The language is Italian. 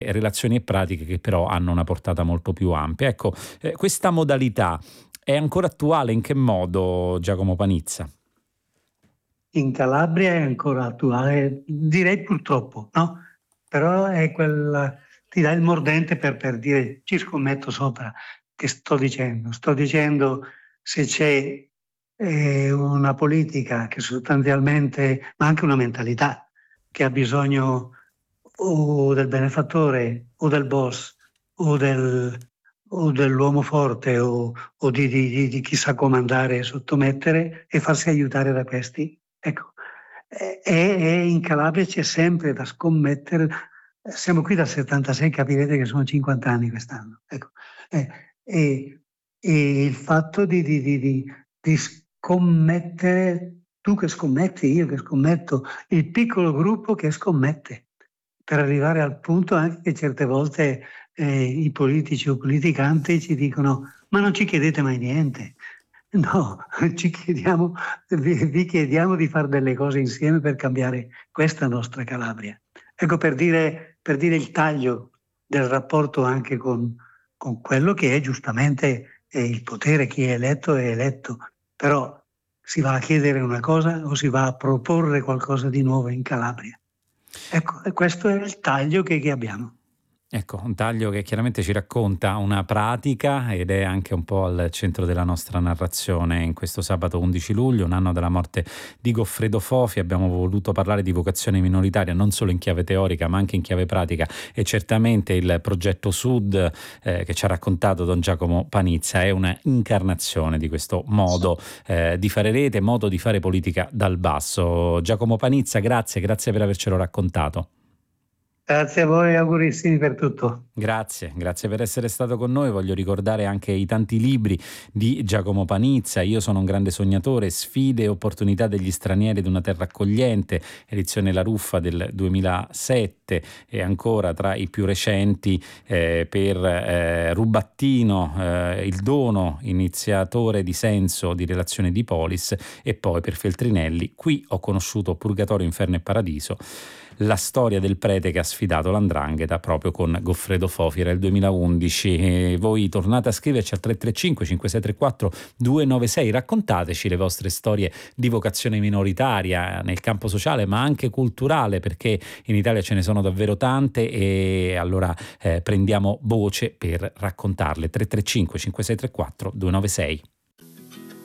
relazioni e pratiche che però hanno una portata molto più ampia. Ecco, questa modalità è ancora attuale? In che modo, Giacomo Panizza? In Calabria è ancora attuale, direi purtroppo, no? Però è quella, ti dà il mordente per dire ci scommetto sopra che sto dicendo. Sto dicendo se c'è una politica che sostanzialmente, ma anche una mentalità che ha bisogno o del benefattore o del boss o, o dell'uomo forte o di chi sa comandare e sottomettere e farsi aiutare da questi. Ecco, e in Calabria c'è sempre da scommettere. Siamo qui dal 76, capirete che sono 50 anni quest'anno. Ecco. Eh, e, e il fatto di scommettere, tu che scommetti, io che scommetto, il piccolo gruppo che scommette, per arrivare al punto anche che certe volte i politici o politicanti ci dicono ma non ci chiedete mai niente. No, vi chiediamo di fare delle cose insieme per cambiare questa nostra Calabria. Ecco per dire il taglio del rapporto anche con quello che è giustamente il potere, chi è eletto, però si va a chiedere una cosa o si va a proporre qualcosa di nuovo in Calabria. Ecco, e questo è il taglio che abbiamo. Ecco, un taglio che chiaramente ci racconta una pratica ed è anche un po' al centro della nostra narrazione. In questo sabato 11 luglio, un anno dalla morte di Goffredo Fofi, abbiamo voluto parlare di vocazione minoritaria non solo in chiave teorica ma anche in chiave pratica, e certamente il progetto Sud che ci ha raccontato Don Giacomo Panizza è una incarnazione di questo modo di fare rete, modo di fare politica dal basso. Giacomo Panizza, grazie per avercelo raccontato. Grazie a voi, augurissimi per tutto. Grazie per essere stato con noi. Voglio ricordare anche i tanti libri di Giacomo Panizza. Io sono un grande sognatore, sfide e opportunità degli stranieri ed una terra accogliente, edizione La Ruffa del 2007, e ancora tra i più recenti per Rubattino, Il dono, iniziatore di senso di relazione di Polis, e poi per Feltrinelli, Qui ho conosciuto Purgatorio, Inferno e Paradiso, la storia del prete che ha sfidato l''ndrangheta proprio con Goffredo Fofi. Era il 2011. E voi tornate a scriverci al 335 5634 296, raccontateci le vostre storie di vocazione minoritaria nel campo sociale ma anche culturale, perché in Italia ce ne sono davvero tante, e allora prendiamo voce per raccontarle. 335 5634 296.